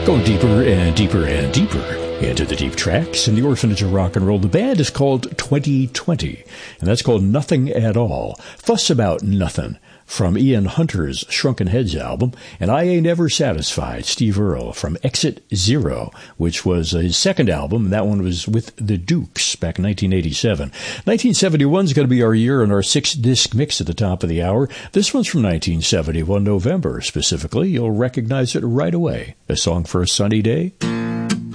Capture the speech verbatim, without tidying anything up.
Going deeper and deeper and deeper into the deep tracks in the orphanage of rock and roll. The band is called twenty twenty, and that's called Nothing at All. Fuss About Nothing from Ian Hunter's Shrunken Heads album, and I Ain't Ever Satisfied, Steve Earle from Exit Zero, which was his second album, and that one was with the Dukes back in nineteen eighty-seven. nineteen seventy-one is going to be our year and our six-disc mix at the top of the hour. This one's from nineteen seventy-one, November specifically. You'll recognize it right away. A Song for a Sunny Day.